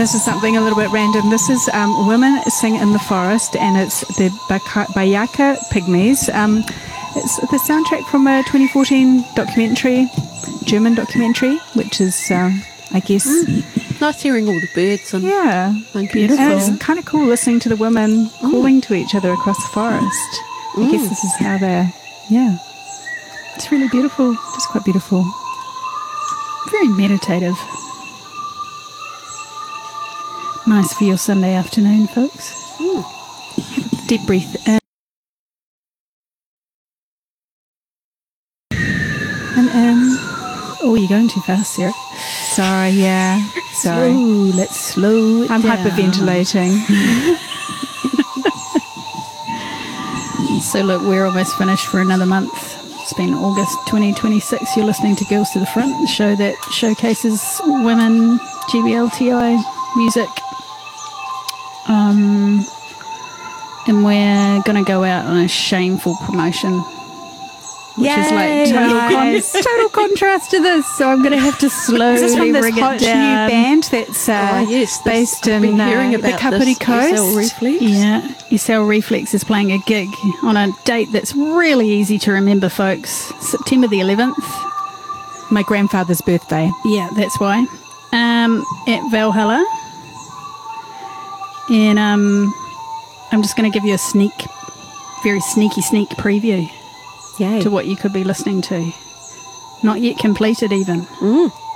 This is something a little bit random. This is Women Sing in the Forest, and it's the Bayaka Pygmies. It's the soundtrack from a 2014 documentary, German documentary, which is, I guess... Nice hearing all the birds and monkeys. Beautiful. And it's kind of cool listening to the women calling to each other across the forest. I guess this is how they're... Yeah. It's really beautiful. Just quite beautiful. Very meditative. Nice for your Sunday afternoon, folks. Deep breath in. And in. Oh, you're going too fast, Sarah. Sorry. Let's slow it I'm down. hyperventilating. So look, we're almost finished for another month. It's been August 2026. You're listening to Girls to the Front, the show that showcases women, GBLTI music. And we're going to go out on a shameful promotion, which is like total contrast to this. So I'm going to have to slowly Is this from this bring hot it down. new band that's based in the Kapiti Coast? Reflex. Yeah, Isel Reflex is playing a gig on a date that's really easy to remember, folks. September the 11th. My grandfather's birthday. Yeah, that's why. At Valhalla. And I'm just going to give you a very sneak preview Yay. to what you could be listening to. Not yet completed even.